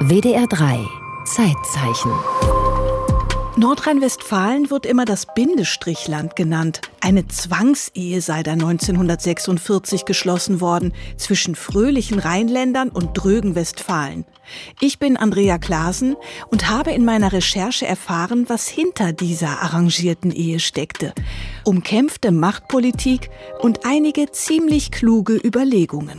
WDR 3 Zeitzeichen. Nordrhein-Westfalen wird immer das Bindestrichland genannt. Eine Zwangsehe sei da 1946 geschlossen worden zwischen fröhlichen Rheinländern und drögen Westfalen. Ich bin Andrea Klaasen und habe in meiner Recherche erfahren, was hinter dieser arrangierten Ehe steckte. Umkämpfte Machtpolitik und einige ziemlich kluge Überlegungen.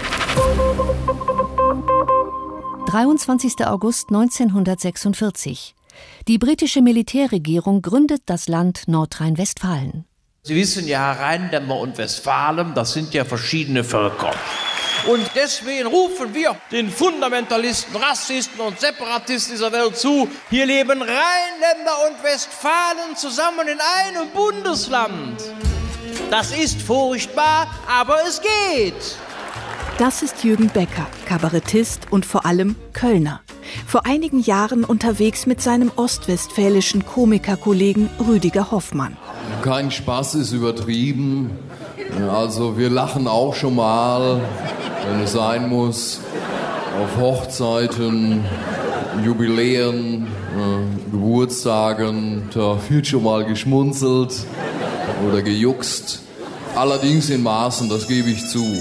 23. August 1946. Die britische Militärregierung gründet das Land Nordrhein-Westfalen. Sie wissen ja, Rheinländer und Westfalen, das sind ja verschiedene Völker. Und deswegen rufen wir den Fundamentalisten, Rassisten und Separatisten dieser Welt zu, hier leben Rheinländer und Westfalen zusammen in einem Bundesland. Das ist furchtbar, aber es geht. Das ist Jürgen Becker, Kabarettist und vor allem Kölner. Vor einigen Jahren unterwegs mit seinem ostwestfälischen Komikerkollegen Rüdiger Hoffmann. Kein Spaß ist übertrieben. Also wir lachen auch schon mal, wenn es sein muss, auf Hochzeiten, Jubiläen, Geburtstagen. Da wird schon mal geschmunzelt oder gejuckst. Allerdings in Maßen, das gebe ich zu.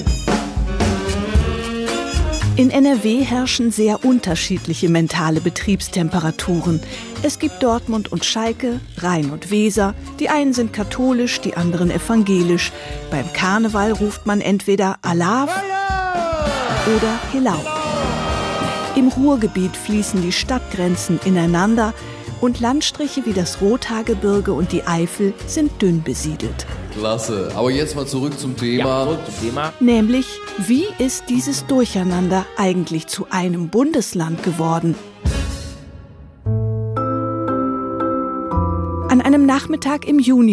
In NRW herrschen sehr unterschiedliche mentale Betriebstemperaturen. Es gibt Dortmund und Schalke, Rhein und Weser. Die einen sind katholisch, die anderen evangelisch. Beim Karneval ruft man entweder Alav oder Helau. Im Ruhrgebiet fließen die Stadtgrenzen ineinander und Landstriche wie das Rothaargebirge und die Eifel sind dünn besiedelt. Klasse. Aber jetzt mal zurück zum Thema. Ja, zurück zum Thema. Nämlich, wie ist dieses Durcheinander eigentlich zu einem Bundesland geworden? An einem Nachmittag im Juni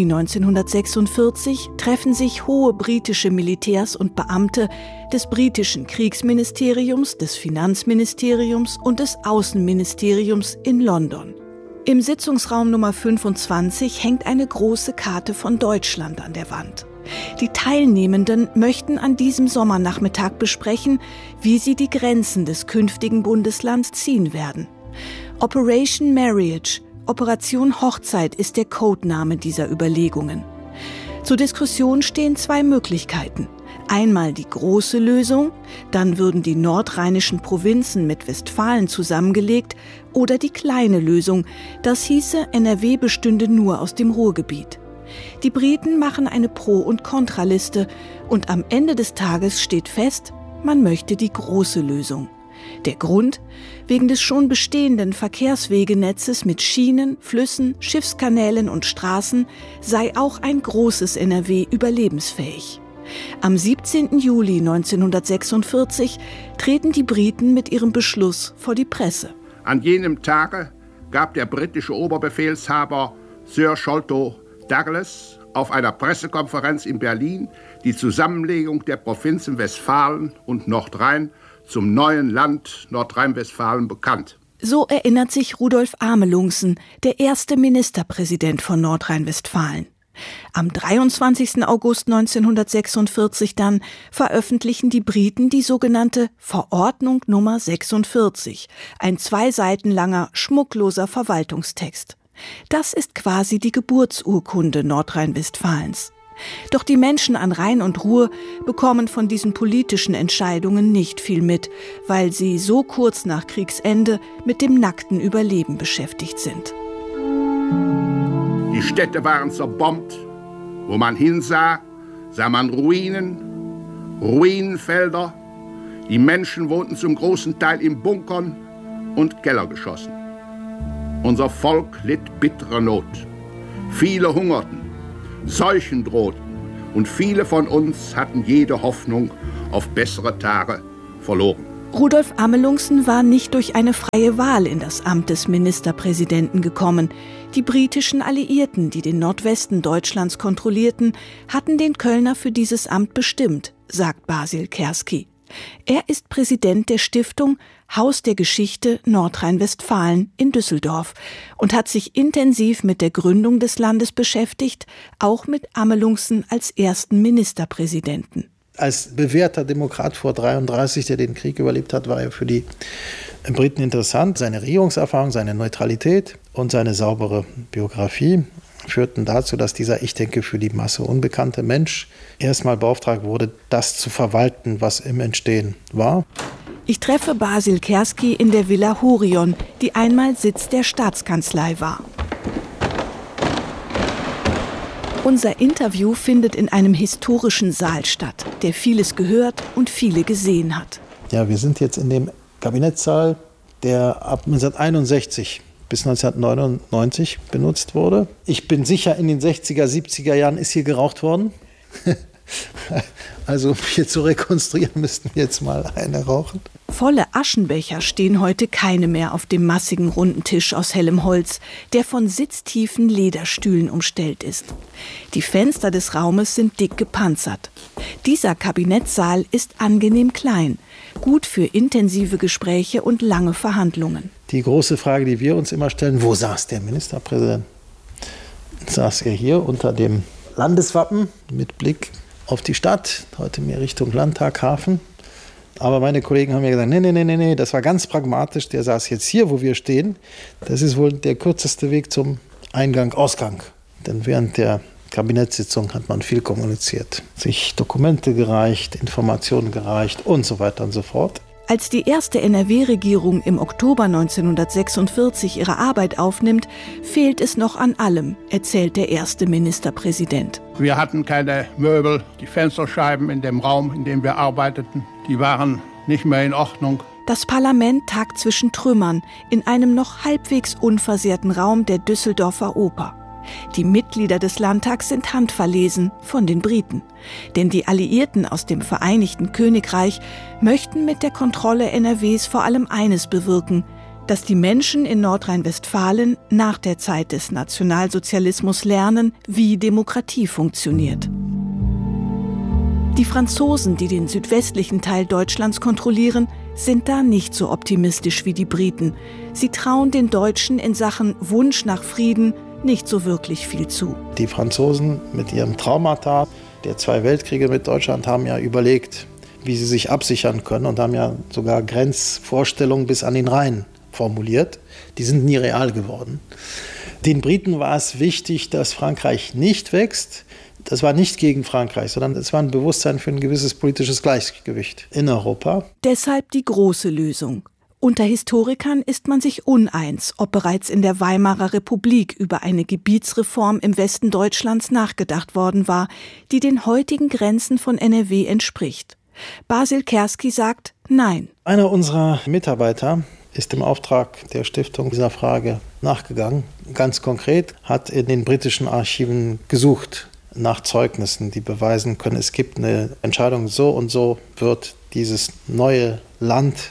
1946 treffen sich hohe britische Militärs und Beamte des britischen Kriegsministeriums, des Finanzministeriums und des Außenministeriums in London. Im Sitzungsraum Nummer 25 hängt eine große Karte von Deutschland an der Wand. Die Teilnehmenden möchten an diesem Sommernachmittag besprechen, wie sie die Grenzen des künftigen Bundeslands ziehen werden. Operation Marriage, Operation Hochzeit ist der Codename dieser Überlegungen. Zur Diskussion stehen zwei Möglichkeiten. Einmal die große Lösung, dann würden die nordrheinischen Provinzen mit Westfalen zusammengelegt, oder die kleine Lösung, das hieße, NRW bestünde nur aus dem Ruhrgebiet. Die Briten machen eine Pro- und Kontraliste und am Ende des Tages steht fest, man möchte die große Lösung. Der Grund? Wegen des schon bestehenden Verkehrswegenetzes mit Schienen, Flüssen, Schiffskanälen und Straßen sei auch ein großes NRW überlebensfähig. Am 17. Juli 1946 treten die Briten mit ihrem Beschluss vor die Presse. An jenem Tage gab der britische Oberbefehlshaber Sir Sholto Douglas auf einer Pressekonferenz in Berlin die Zusammenlegung der Provinzen Westfalen und Nordrhein zum neuen Land Nordrhein-Westfalen bekannt. So erinnert sich Rudolf Amelungsen, der erste Ministerpräsident von Nordrhein-Westfalen. Am 23. August 1946 dann veröffentlichen die Briten die sogenannte Verordnung Nummer 46, ein 2 Seiten langer, schmuckloser Verwaltungstext. Das ist quasi die Geburtsurkunde Nordrhein-Westfalens. Doch die Menschen an Rhein und Ruhr bekommen von diesen politischen Entscheidungen nicht viel mit, weil sie so kurz nach Kriegsende mit dem nackten Überleben beschäftigt sind. Die Städte waren zerbombt. Wo man hinsah, sah man Ruinen, Ruinenfelder. Die Menschen wohnten zum großen Teil in Bunkern und Kellergeschossen. Unser Volk litt bittere Not. Viele hungerten, Seuchen drohten und viele von uns hatten jede Hoffnung auf bessere Tage verloren. Rudolf Amelungsen war nicht durch eine freie Wahl in das Amt des Ministerpräsidenten gekommen. Die britischen Alliierten, die den Nordwesten Deutschlands kontrollierten, hatten den Kölner für dieses Amt bestimmt, sagt Basil Kerski. Er ist Präsident der Stiftung Haus der Geschichte Nordrhein-Westfalen in Düsseldorf und hat sich intensiv mit der Gründung des Landes beschäftigt, auch mit Amelungsen als ersten Ministerpräsidenten. Als bewährter Demokrat vor 1933, der den Krieg überlebt hat, war er für die Briten interessant. Seine Regierungserfahrung, seine Neutralität und seine saubere Biografie führten dazu, dass dieser, ich denke, für die Masse unbekannte Mensch erstmal beauftragt wurde, das zu verwalten, was im Entstehen war. Ich treffe Basil Kerski in der Villa Horion, die einmal Sitz der Staatskanzlei war. Unser Interview findet in einem historischen Saal statt, der vieles gehört und viele gesehen hat. Ja, wir sind jetzt in dem Kabinettssaal, der ab 1961 bis 1999 benutzt wurde. Ich bin sicher, in den 60er, 70er Jahren ist hier geraucht worden. Also um hier zu rekonstruieren, müssten wir jetzt mal eine rauchen. Volle Aschenbecher stehen heute keine mehr auf dem massigen runden Tisch aus hellem Holz, der von sitztiefen Lederstühlen umstellt ist. Die Fenster des Raumes sind dick gepanzert. Dieser Kabinettssaal ist angenehm klein, gut für intensive Gespräche und lange Verhandlungen. Die große Frage, die wir uns immer stellen, wo saß der Ministerpräsident? Saß er hier unter dem Landeswappen mit Blick auf die Stadt, heute mehr Richtung Landtag, Hafen. Aber meine Kollegen haben mir gesagt, nee, das war ganz pragmatisch, der saß jetzt hier, wo wir stehen. Das ist wohl der kürzeste Weg zum Eingang, Ausgang. Denn während der Kabinettssitzung hat man viel kommuniziert, sich Dokumente gereicht, Informationen gereicht und so weiter und so fort. Als die erste NRW-Regierung im Oktober 1946 ihre Arbeit aufnimmt, fehlt es noch an allem, erzählt der erste Ministerpräsident. Wir hatten keine Möbel, die Fensterscheiben in dem Raum, in dem wir arbeiteten, die waren nicht mehr in Ordnung. Das Parlament tagt zwischen Trümmern in einem noch halbwegs unversehrten Raum der Düsseldorfer Oper. Die Mitglieder des Landtags sind handverlesen von den Briten. Denn die Alliierten aus dem Vereinigten Königreich möchten mit der Kontrolle NRWs vor allem eines bewirken, dass die Menschen in Nordrhein-Westfalen nach der Zeit des Nationalsozialismus lernen, wie Demokratie funktioniert. Die Franzosen, die den südwestlichen Teil Deutschlands kontrollieren, sind da nicht so optimistisch wie die Briten. Sie trauen den Deutschen in Sachen Wunsch nach Frieden nicht so wirklich viel zu. Die Franzosen mit ihrem Traumata der 2 Weltkriege mit Deutschland haben ja überlegt, wie sie sich absichern können und haben ja sogar Grenzvorstellungen bis an den Rhein formuliert. Die sind nie real geworden. Den Briten war es wichtig, dass Frankreich nicht wächst. Das war nicht gegen Frankreich, sondern es war ein Bewusstsein für ein gewisses politisches Gleichgewicht in Europa. Deshalb die große Lösung. Unter Historikern ist man sich uneins, ob bereits in der Weimarer Republik über eine Gebietsreform im Westen Deutschlands nachgedacht worden war, die den heutigen Grenzen von NRW entspricht. Basil Kerski sagt Nein. Einer unserer Mitarbeiter ist im Auftrag der Stiftung dieser Frage nachgegangen. Ganz konkret hat in den britischen Archiven gesucht nach Zeugnissen, die beweisen können, es gibt eine Entscheidung, so und so wird dieses neue Land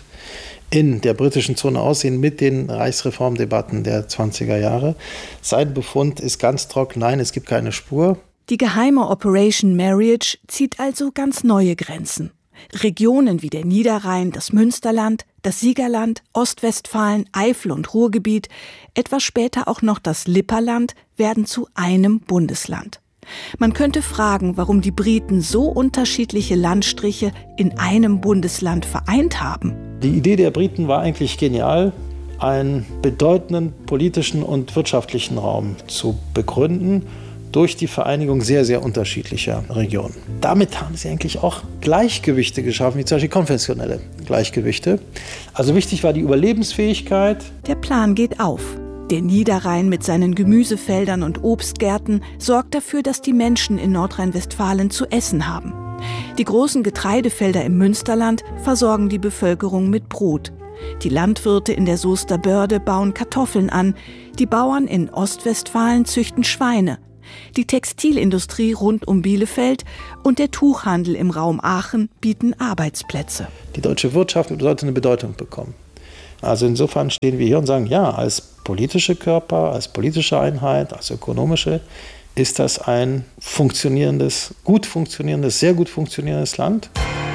in der britischen Zone aussehen mit den Reichsreformdebatten der 20er Jahre. Sein Befund ist ganz trocken, nein, es gibt keine Spur. Die geheime Operation Marriage zieht also ganz neue Grenzen. Regionen wie der Niederrhein, das Münsterland, das Siegerland, Ostwestfalen, Eifel und Ruhrgebiet, etwas später auch noch das Lipperland, werden zu einem Bundesland. Man könnte fragen, warum die Briten so unterschiedliche Landstriche in einem Bundesland vereint haben. Die Idee der Briten war eigentlich genial, einen bedeutenden politischen und wirtschaftlichen Raum zu begründen durch die Vereinigung sehr, sehr unterschiedlicher Regionen. Damit haben sie eigentlich auch Gleichgewichte geschaffen, wie zum Beispiel konfessionelle Gleichgewichte. Also wichtig war die Überlebensfähigkeit. Der Plan geht auf. Der Niederrhein mit seinen Gemüsefeldern und Obstgärten sorgt dafür, dass die Menschen in Nordrhein-Westfalen zu essen haben. Die großen Getreidefelder im Münsterland versorgen die Bevölkerung mit Brot. Die Landwirte in der Soester Börde bauen Kartoffeln an. Die Bauern in Ostwestfalen züchten Schweine. Die Textilindustrie rund um Bielefeld und der Tuchhandel im Raum Aachen bieten Arbeitsplätze. Die deutsche Wirtschaft sollte eine Bedeutung bekommen. Also insofern stehen wir hier und sagen, ja, als politische Körper, als politische Einheit, als ökonomische, ist das ein funktionierendes, sehr gut funktionierendes Land.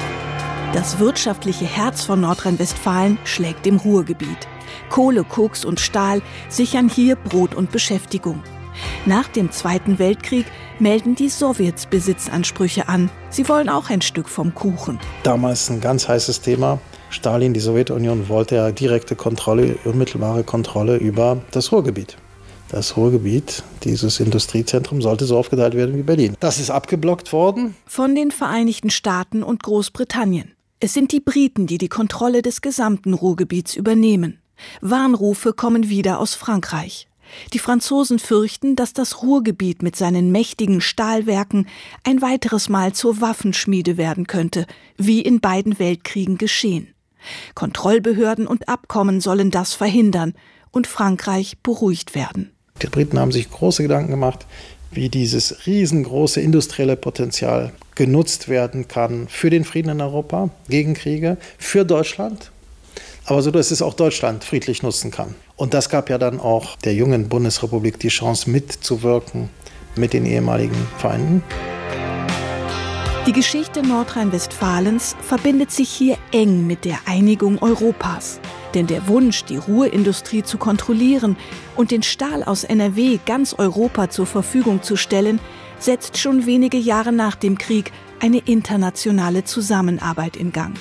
Das wirtschaftliche Herz von Nordrhein-Westfalen schlägt im Ruhrgebiet. Kohle, Koks und Stahl sichern hier Brot und Beschäftigung. Nach dem Zweiten Weltkrieg melden die Sowjets Besitzansprüche an. Sie wollen auch ein Stück vom Kuchen. Damals ein ganz heißes Thema Stalin, die Sowjetunion, wollte ja direkte Kontrolle, unmittelbare Kontrolle über das Ruhrgebiet. Das Ruhrgebiet, dieses Industriezentrum, sollte so aufgeteilt werden wie Berlin. Das ist abgeblockt worden. Von den Vereinigten Staaten und Großbritannien. Es sind die Briten, die die Kontrolle des gesamten Ruhrgebiets übernehmen. Warnrufe kommen wieder aus Frankreich. Die Franzosen fürchten, dass das Ruhrgebiet mit seinen mächtigen Stahlwerken ein weiteres Mal zur Waffenschmiede werden könnte, wie in beiden Weltkriegen geschehen. Kontrollbehörden und Abkommen sollen das verhindern und Frankreich beruhigt werden. Die Briten haben sich große Gedanken gemacht, wie dieses riesengroße industrielle Potenzial genutzt werden kann für den Frieden in Europa, gegen Kriege, für Deutschland, aber so, dass es auch Deutschland friedlich nutzen kann. Und das gab ja dann auch der jungen Bundesrepublik die Chance, mitzuwirken mit den ehemaligen Feinden. Die Geschichte Nordrhein-Westfalens verbindet sich hier eng mit der Einigung Europas. Denn der Wunsch, die Ruhrindustrie zu kontrollieren und den Stahl aus NRW ganz Europa zur Verfügung zu stellen, setzt schon wenige Jahre nach dem Krieg eine internationale Zusammenarbeit in Gang.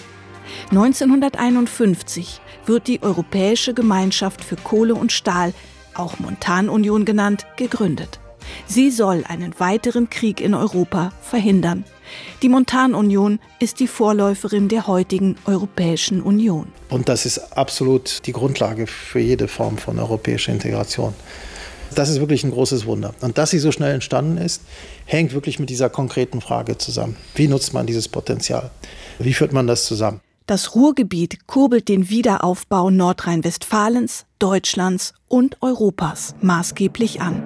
1951 wird die Europäische Gemeinschaft für Kohle und Stahl, auch Montanunion genannt, gegründet. Sie soll einen weiteren Krieg in Europa verhindern. Die Montanunion ist die Vorläuferin der heutigen Europäischen Union. Und das ist absolut die Grundlage für jede Form von europäischer Integration. Das ist wirklich ein großes Wunder. Und dass sie so schnell entstanden ist, hängt wirklich mit dieser konkreten Frage zusammen. Wie nutzt man dieses Potenzial? Wie führt man das zusammen? Das Ruhrgebiet kurbelt den Wiederaufbau Nordrhein-Westfalens, Deutschlands und Europas maßgeblich an.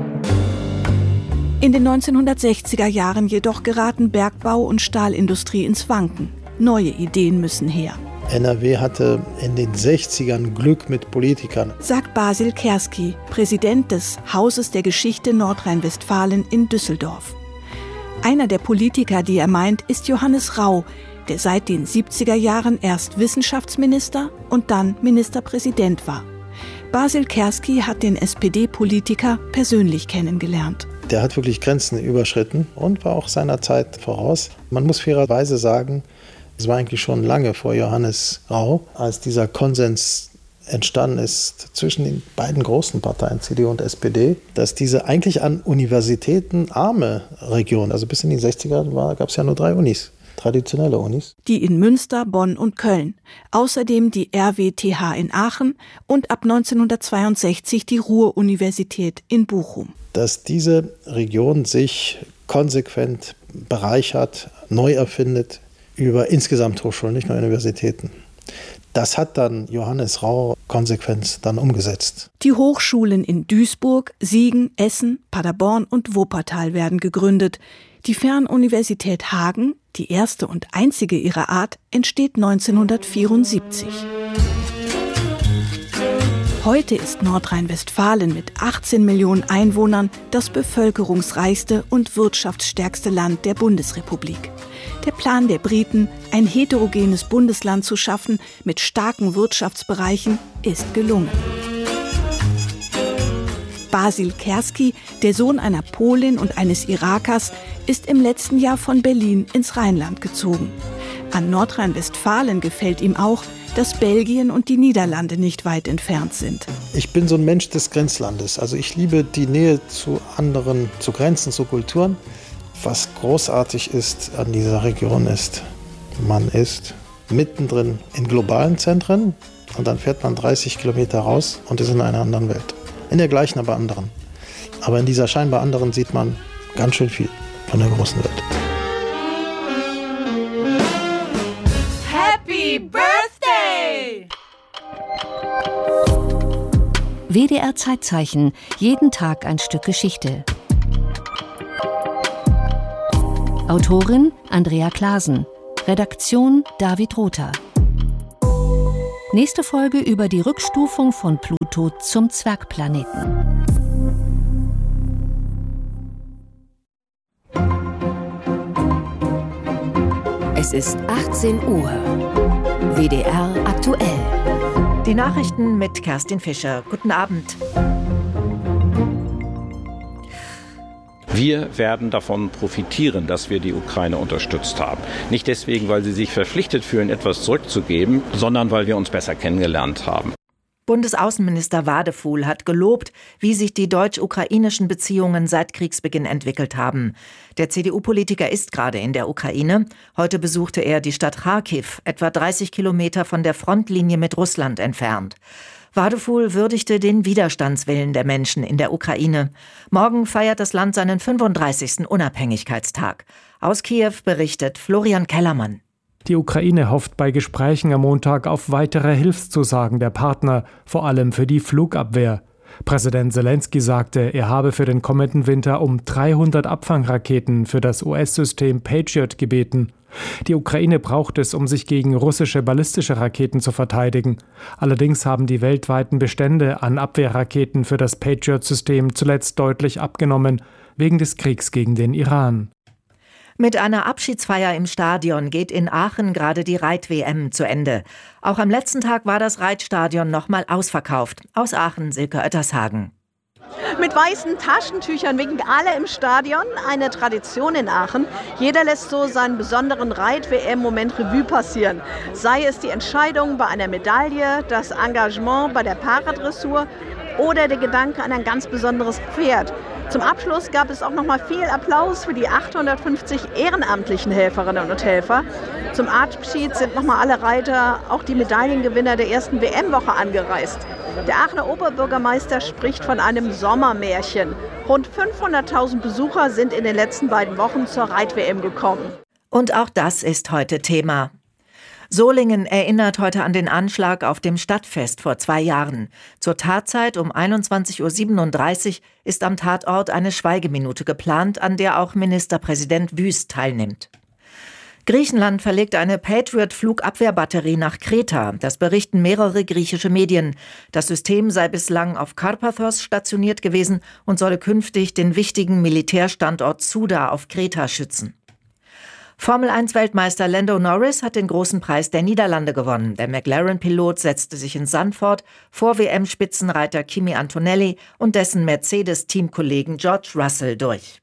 In den 1960er Jahren jedoch geraten Bergbau und Stahlindustrie ins Wanken. Neue Ideen müssen her. NRW hatte in den 60ern Glück mit Politikern, sagt Basil Kerski, Präsident des Hauses der Geschichte Nordrhein-Westfalen in Düsseldorf. Einer der Politiker, die er meint, ist Johannes Rau, der seit den 70er Jahren erst Wissenschaftsminister und dann Ministerpräsident war. Basil Kerski hat den SPD-Politiker persönlich kennengelernt. Der hat wirklich Grenzen überschritten und war auch seiner Zeit voraus. Man muss fairerweise sagen, es war eigentlich schon lange vor Johannes Rau, als dieser Konsens entstanden ist zwischen den beiden großen Parteien, CDU und SPD, dass diese eigentlich an Universitäten arme Region, also bis in die 60er gab es ja nur 3 Unis, traditionelle Unis. Die in Münster, Bonn und Köln. Außerdem die RWTH in Aachen und ab 1962 die Ruhr-Universität in Bochum. Dass diese Region sich konsequent bereichert, neu erfindet über insgesamt Hochschulen, nicht nur Universitäten. Das hat dann Johannes Rau konsequent dann umgesetzt. Die Hochschulen in Duisburg, Siegen, Essen, Paderborn und Wuppertal werden gegründet. Die Fernuniversität Hagen, die erste und einzige ihrer Art, entsteht 1974. Heute ist Nordrhein-Westfalen mit 18 Millionen Einwohnern das bevölkerungsreichste und wirtschaftsstärkste Land der Bundesrepublik. Der Plan der Briten, ein heterogenes Bundesland zu schaffen mit starken Wirtschaftsbereichen, ist gelungen. Basil Kerski, der Sohn einer Polin und eines Irakers, ist im letzten Jahr von Berlin ins Rheinland gezogen. An Nordrhein-Westfalen gefällt ihm auch, dass Belgien und die Niederlande nicht weit entfernt sind. Ich bin so ein Mensch des Grenzlandes. Also ich liebe die Nähe zu anderen, zu Grenzen, zu Kulturen. Was großartig ist an dieser Region ist, man ist mittendrin in globalen Zentren und dann fährt man 30 Kilometer raus und ist in einer anderen Welt. In der gleichen, aber anderen. Aber in dieser scheinbar anderen sieht man ganz schön viel von der großen Welt. Happy Birthday! WDR Zeitzeichen. Jeden Tag ein Stück Geschichte. Autorin Andrea Clasen. Redaktion David Rother. Nächste Folge über die Rückstufung von Pluto zum Zwergplaneten. Es ist 18 Uhr. WDR aktuell. Die Nachrichten mit Kerstin Fischer. Guten Abend. Wir werden davon profitieren, dass wir die Ukraine unterstützt haben. Nicht deswegen, weil sie sich verpflichtet fühlen, etwas zurückzugeben, sondern weil wir uns besser kennengelernt haben. Bundesaußenminister Wadefuhl hat gelobt, wie sich die deutsch-ukrainischen Beziehungen seit Kriegsbeginn entwickelt haben. Der CDU-Politiker ist gerade in der Ukraine. Heute besuchte er die Stadt Charkiw, etwa 30 Kilometer von der Frontlinie mit Russland entfernt. Wadefuhl würdigte den Widerstandswillen der Menschen in der Ukraine. Morgen feiert das Land seinen 35. Unabhängigkeitstag. Aus Kiew berichtet Florian Kellermann. Die Ukraine hofft bei Gesprächen am Montag auf weitere Hilfszusagen der Partner, vor allem für die Flugabwehr. Präsident Selenskyj sagte, er habe für den kommenden Winter um 300 Abfangraketen für das US-System Patriot gebeten. Die Ukraine braucht es, um sich gegen russische ballistische Raketen zu verteidigen. Allerdings haben die weltweiten Bestände an Abwehrraketen für das Patriot-System zuletzt deutlich abgenommen, wegen des Kriegs gegen den Iran. Mit einer Abschiedsfeier im Stadion geht in Aachen gerade die Reit-WM zu Ende. Auch am letzten Tag war das Reitstadion nochmal ausverkauft. Aus Aachen, Silke Oettershagen. Mit weißen Taschentüchern winken alle im Stadion. Eine Tradition in Aachen. Jeder lässt so seinen besonderen Reit-WM-Moment Revue passieren. Sei es die Entscheidung bei einer Medaille, das Engagement bei der Paradressur oder der Gedanke an ein ganz besonderes Pferd. Zum Abschluss gab es auch noch mal viel Applaus für die 850 ehrenamtlichen Helferinnen und Helfer. Zum Abschied sind noch mal alle Reiter, auch die Medaillengewinner der ersten WM-Woche angereist. Der Aachener Oberbürgermeister spricht von einem Sommermärchen. Rund 500.000 Besucher sind in den letzten beiden Wochen zur Reit-WM gekommen. Und auch das ist heute Thema. Solingen erinnert heute an den Anschlag auf dem Stadtfest vor 2 Jahren. Zur Tatzeit um 21.37 Uhr ist am Tatort eine Schweigeminute geplant, an der auch Ministerpräsident Wüst teilnimmt. Griechenland verlegt eine Patriot-Flugabwehrbatterie nach Kreta. Das berichten mehrere griechische Medien. Das System sei bislang auf Karpathos stationiert gewesen und solle künftig den wichtigen Militärstandort Souda auf Kreta schützen. Formel-1-Weltmeister Lando Norris hat den großen Preis der Niederlande gewonnen. Der McLaren-Pilot setzte sich in Zandvoort vor WM-Spitzenreiter Kimi Antonelli und dessen Mercedes-Teamkollegen George Russell durch.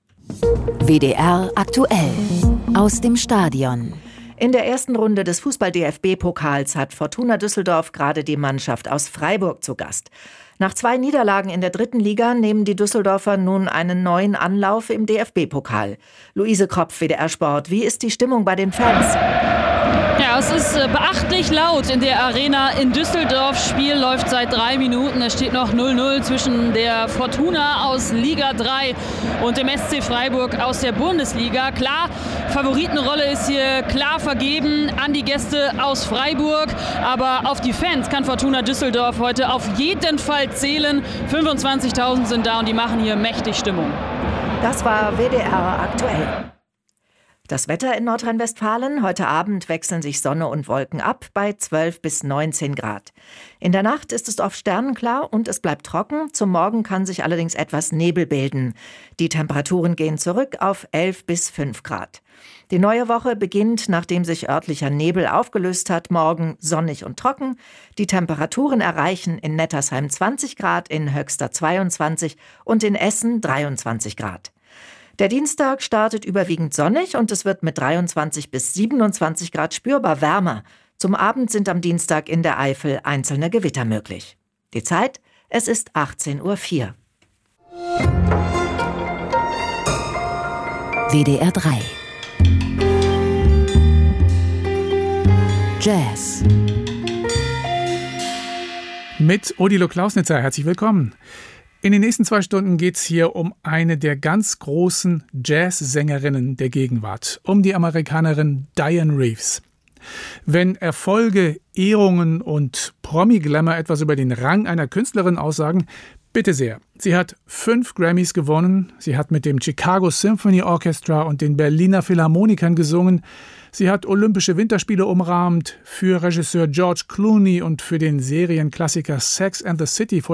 WDR aktuell. Aus dem Stadion. In der ersten Runde des Fußball-DFB-Pokals hat Fortuna Düsseldorf gerade die Mannschaft aus Freiburg zu Gast. Nach 2 Niederlagen in der 3. Liga nehmen die Düsseldorfer nun einen neuen Anlauf im DFB-Pokal. Luise Kropf, WDR Sport. Wie ist die Stimmung bei den Fans? Ja, es ist beachtlich laut in der Arena in Düsseldorf. Spiel läuft seit 3 Minuten. Es steht noch 0:0 zwischen der Fortuna aus Liga 3 und dem SC Freiburg aus der Bundesliga. Klar, Favoritenrolle ist hier klar vergeben an die Gäste aus Freiburg. Aber auf die Fans kann Fortuna Düsseldorf heute auf jeden Fall zählen. 25.000 sind da und die machen hier mächtig Stimmung. Das war WDR aktuell. Das Wetter in Nordrhein-Westfalen. Heute Abend wechseln sich Sonne und Wolken ab bei 12 bis 19 Grad. In der Nacht ist es oft sternenklar und es bleibt trocken. Zum Morgen kann sich allerdings etwas Nebel bilden. Die Temperaturen gehen zurück auf 11 bis 5 Grad. Die neue Woche beginnt, nachdem sich örtlicher Nebel aufgelöst hat, morgen sonnig und trocken. Die Temperaturen erreichen in Nettersheim 20 Grad, in Höxter 22 und in Essen 23 Grad. Der Dienstag startet überwiegend sonnig und es wird mit 23 bis 27 Grad spürbar wärmer. Zum Abend sind am Dienstag in der Eifel einzelne Gewitter möglich. Die Zeit? Es ist 18:04 Uhr. WDR 3 Jazz Mit Odilo Klausnitzer, herzlich willkommen. In den nächsten 2 Stunden geht es hier um eine der ganz großen Jazzsängerinnen der Gegenwart, um die Amerikanerin Dianne Reeves. Wenn Erfolge, Ehrungen und Promi-Glamour etwas über den Rang einer Künstlerin aussagen, bitte sehr. Sie hat 5 Grammys gewonnen, sie hat mit dem Chicago Symphony Orchestra und den Berliner Philharmonikern gesungen, sie hat Olympische Winterspiele umrahmt, für Regisseur George Clooney und für den Serienklassiker Sex and the City